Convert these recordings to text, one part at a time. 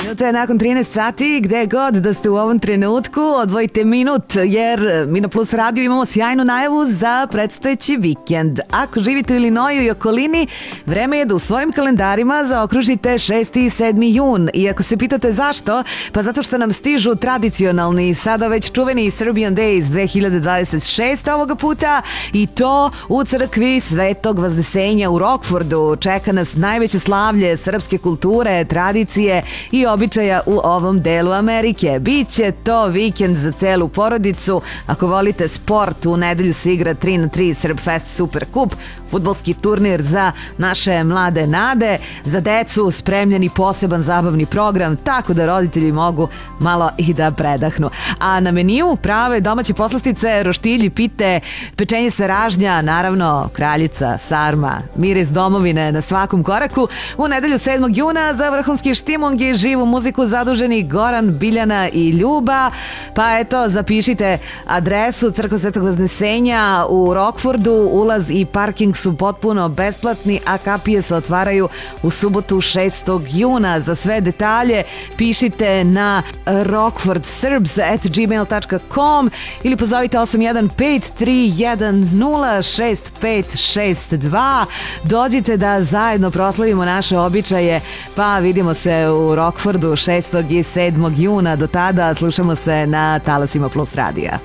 Minuta je nakon 13 sati, gde god da ste u ovom trenutku, odvojite minut, jer mi na Plus Radio imamo sjajnu najavu za predstojeći vikend. Ako živite u Ilinoju i okolini, vreme je da u svojim kalendarima zaokružite 6. i 7. jun. I ako se pitate zašto, pa zato što nam stižu tradicionalni, sada već čuveni Serbian Days 2026 ovoga puta, i to u crkvi Svetog Vaznesenja u Rockfordu. Čeka nas najveće slavlje srpske kulture, tradicije i običaja u ovom delu Amerike. Biće to vikend za celu porodicu. Ako volite sport, u nedelju se igra 3x3 Srbfest Super Kup, fudbalski turnir za naše mlade nade, za decu spremljeni poseban zabavni program, tako da roditelji mogu malo i da predahnu. A na meniju prave domaće poslastice, roštilji, pite, pečenje sa ražnja, naravno kraljica, sarma, miris domovine na svakom koraku. U nedelju 7. juna za vrhunski štimung i živu muziku zaduženi Goran, Biljana i Ljuba. Pa eto, zapišite adresu Crkva Svetog Vaznesenja u Rockfordu. Ulaz i parking su potpuno besplatni, a kapije se otvaraju u subotu 6. juna. Za sve detalje pišite na rockfordserbs@gmail.com ili pozovite 815-310-6562. Dođite da zajedno proslavimo naše običaje, pa vidimo se u Rockfordu 6. i 7. juna. Do tada slušamo se na talasima Plus radija.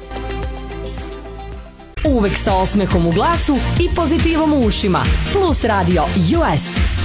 Uvek sa osmehom u glasu i pozitivom u ušima. Plus Radio US.